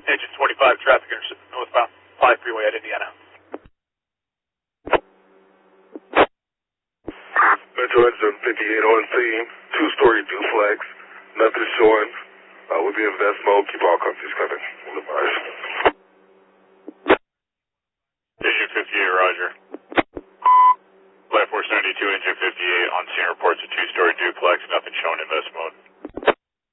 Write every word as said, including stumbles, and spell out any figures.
Engine twenty-five, traffic northbound five freeway at Indiana. Metro Engine fifty-eight on scene, two-story duplex, nothing showing. Uh, we'll be in vest mode, keep all companies coming. Engine fifty-eight, roger. Flight four seventy-two, Engine fifty-eight, on scene reports a two-story duplex, nothing showing in vest mode.